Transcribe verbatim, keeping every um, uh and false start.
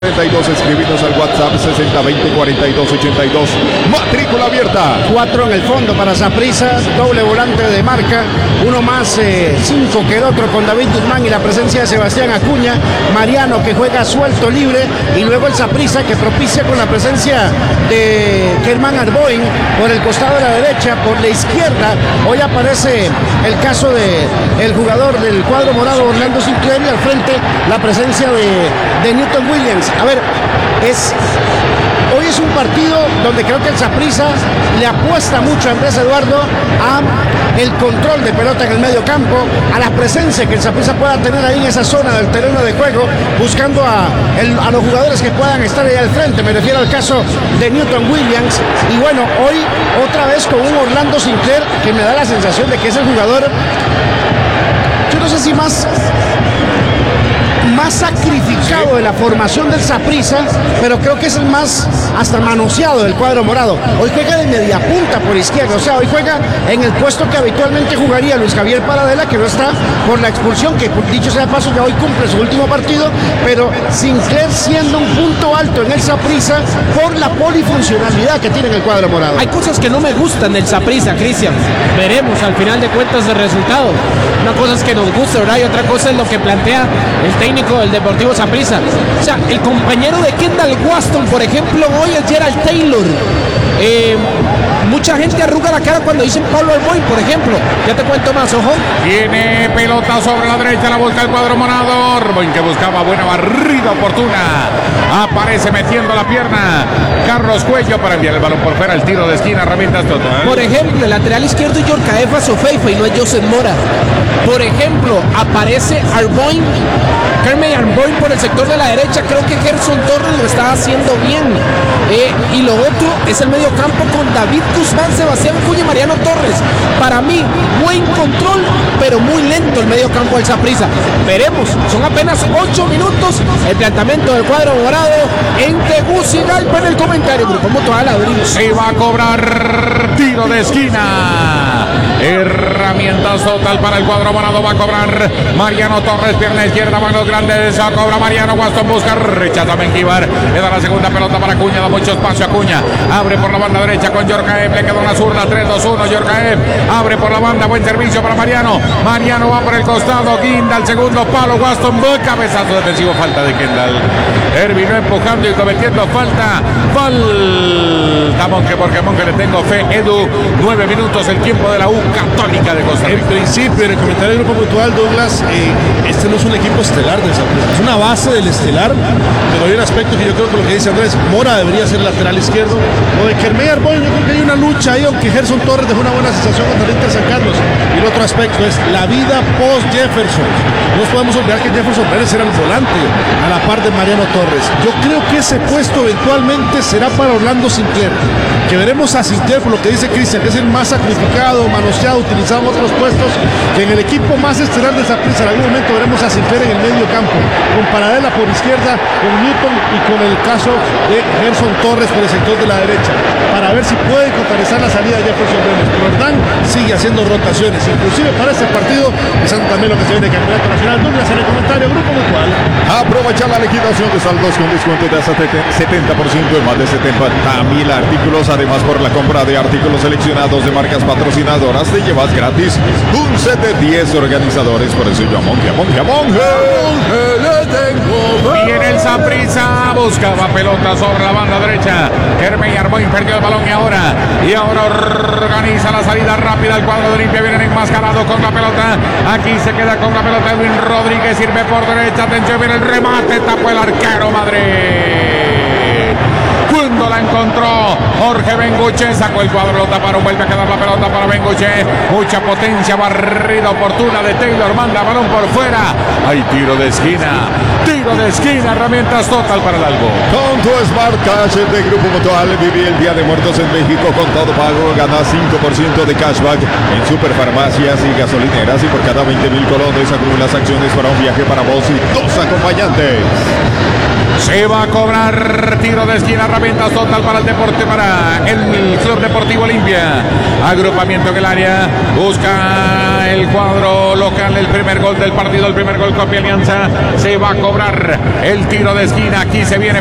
treinta y dos, escribinos al WhatsApp sesenta veinte cuarenta y dos ochenta y dos. Matrícula abierta. Cuatro en el fondo para Saprissa, doble volante de marca, uno más eh, cinco que el otro con David Guzmán y la presencia de Sebastián Acuña, Mariano que juega suelto libre y luego el Saprissa que propicia con la presencia de Germán Arboin por el costado de la derecha, por la izquierda. Hoy aparece el caso de el jugador del cuadro morado Orlando Sinclair y al frente la presencia de, de Newton Williams. A ver, es hoy es un partido donde creo que el Saprissa le apuesta mucho a Andrés Eduardo a el control de pelota en el medio campo, a la presencia que el Saprissa pueda tener ahí en esa zona del terreno de juego, buscando a, el, a los jugadores que puedan estar ahí al frente. Me refiero al caso de Newton Williams. Y bueno, hoy otra vez con un Orlando Sinclair que me da la sensación de que es el jugador, yo no sé si más más sacrificado de la formación del Saprissa, pero creo que es el más hasta manoseado del cuadro morado. Hoy juega de media punta por izquierda, o sea, hoy juega en el puesto que habitualmente jugaría Luis Javier Paradela, que no está por la expulsión, que dicho sea de paso ya hoy cumple su último partido, pero Sinclair siendo un punto alto en el Saprissa por la polifuncionalidad que tiene en el cuadro morado. Hay cosas que no me gustan del Saprissa, Cristian. Veremos al final de cuentas el resultado. Una cosa es que nos gusta, ¿verdad? Y otra cosa es lo que plantea el técnico del Deportivo Saprissa. O sea, el compañero de Kendall Waston, por ejemplo, hoy es Gerald Taylor. Eh, mucha gente arruga la cara cuando dicen Pablo Arboin, por ejemplo. Ya te cuento más, ojo. Tiene pelota sobre la derecha, la busca el cuadro morado. Arboin que buscaba buena barrida oportuna. Aparece metiendo la pierna Carlos Cuello para enviar el balón por fuera. El tiro de esquina, herramientas total. Por ejemplo, el lateral izquierdo es Yorcaefa Sofeifa y no es Joseph Mora. Por ejemplo, aparece Arboin, Kermey Arboin por el sector de la derecha. Creo que Gerson Torres lo está haciendo bien. Eh, y lo otro es el medio campo con David Guzmán, Sebastián Acuña y Mariano Torres. Para mí, buen control, pero muy lento el medio campo del Saprissa. Veremos, son apenas ocho minutos. El planteamiento del cuadro morado en Tegucigalpa. En el comentario, Grupo Mutual Ladrillo. Se va a cobrar tiro de esquina. Herramientas total para el cuadro morado. Va a cobrar Mariano Torres, pierna izquierda, manos grandes. Se cobra Mariano. Waston busca, rechaza Menguibar. Le da la segunda pelota para Acuña. Da mucho espacio a Acuña. Abre por la banda derecha con Yorcaev. Le queda una zurda. tres dos uno. Yorcaev abre por la banda. Buen servicio para Mariano. Mariano va por el costado. Guinda al segundo palo. Waston, cabezazo defensivo. Falta de Kendall. Terminó empujando y cometiendo falta. Falta Monge, porque Monge le tengo fe. Edu, nueve minutos el tiempo de la U Católica de Costa Rica. En principio, en el comentario del Grupo Mutual, Douglas, eh, este no es un equipo estelar del Saprissa, es una base del estelar, pero hay un aspecto que yo creo que lo que dice Andrés, Mora debería ser lateral izquierdo. Lo de Kermey Arboin, yo creo que hay una lucha ahí, aunque Gerson Torres dejó una buena sensación contra el Inter San Carlos. Y el otro aspecto es la vida post Jefferson. No nos podemos olvidar que Jefferson Pérez era el volante a la par de Mariano Torres. Yo creo que ese puesto eventualmente será para Orlando Sinclair, que veremos a Sinclair, por lo que dice Cristian, que es el más sacrificado, manoseado, utilizado en otros puestos, que en el equipo más estelar de Saprissa en algún momento veremos a Sinclair en el medio campo, con Paradela por izquierda, con Newton y con el caso de Gerson Torres por el sector de la derecha, para ver si puede contrarrestar la salida de Jefferson Pérez. Pero Hernán sigue haciendo rotaciones, inclusive para este partido, pensando también lo que se viene de campeonato nacional. Douglas en el comentario, Grupo Mutual. Aprovecha la liquidación de saldos con descuento de hasta setenta por ciento en más de setenta mil artículos. Además, por la compra de artículos seleccionados de marcas patrocinadoras, te llevas gratis un set de diez organizadores. Por eso yo a Monge, a Monge, a Monge le tengo. Viene el Saprissa, buscaba pelota sobre la banda derecha. Kermey Arboin perdió el balón y ahora, y ahora organiza la salida rápida al cuadro de Olimpia. Vienen enmascarados con la pelota. Aquí se queda con la pelota Edwin Rodríguez, sirve por derecha. Atención, viene el remate, tapó el arquero Madrid. Cuando la encontró Jorge Benguche, sacó el cuadro, lo taparon, vuelve a quedar la pelota para Benguche. Mucha potencia, barrida oportuna de Taylor, manda balón por fuera. Hay tiro de esquina, tiro de esquina, herramientas total para el Albo. Con tu Smart Cash de Grupo Mutual, viví el Día de Muertos en México con todo pago. Gana cinco por ciento de cashback en superfarmacias y gasolineras, y por cada veinte mil colones acumulas acciones para un viaje para vos y dos acompañantes. Se va a cobrar tiro de esquina, herramientas total para el deporte, para el Club Deportivo Olimpia. Agrupamiento en el área, busca el cuadro local el primer gol del partido, el primer gol copia Alianza. Se va a cobrar cobrar el tiro de esquina. Aquí se viene